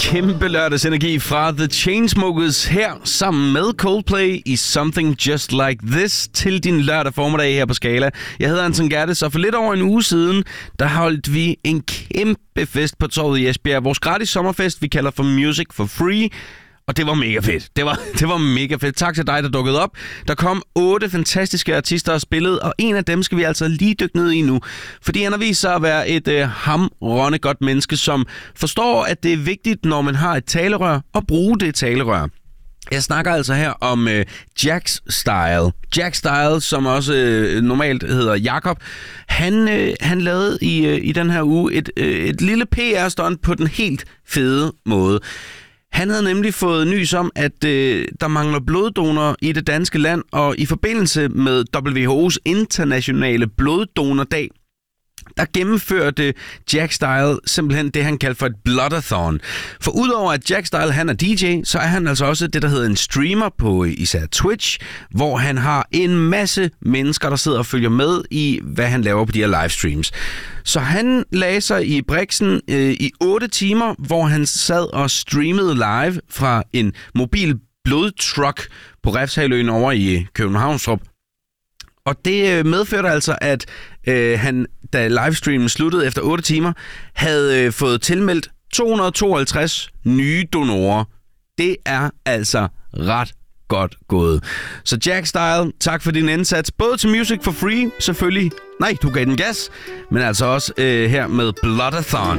kæmpe lørdagsenergi fra The Chainsmokers her sammen med Coldplay i Something Just Like This til din lørdag formiddag her på Skala. Jeg hedder Anton Gertes, og for lidt over en uge siden, der holdt vi en kæmpe fest på torvet i Esbjerg. Vores gratis sommerfest, vi kalder for Music for Free. Og det var mega fedt. Det var mega fedt. Tak til dig, der dukkede op. Der kom 8 fantastiske artister og spillede, og en af dem skal vi altså lige dykke ned i nu. Fordi han har vist sig at være et hamrende godt menneske, som forstår, at det er vigtigt, når man har et talerør, at bruge det talerør. Jeg snakker altså her om Jax Style. Jax Style, som også normalt hedder Jakob. Han lavede i den her uge et lille PR-stunt på den helt fede måde. Han havde nemlig fået nys om, at der mangler bloddonorer i det danske land, og i forbindelse med WHO's internationale bloddonordag, der gennemførte Jax Style simpelthen det, han kaldte for et bloodathon. For udover at Jax Style, han er DJ, så er han altså også det, der hedder en streamer på især Twitch, hvor han har en masse mennesker, der sidder og følger med i, hvad han laver på de her livestreams. Så han lagde sig i briksen i 8 timer, hvor han sad og streamede live fra en mobil blodtruck på Refshaløen over i Københavnstrup. Og det medførte altså, at han, da livestreamen sluttede efter 8 timer, havde fået tilmeldt 252 nye donorer. Det er altså ret godt gået. Så Jax Style, tak for din indsats. Både til Music for Free, selvfølgelig. Nej, du gav den gas. Men altså også her med Bloodathon.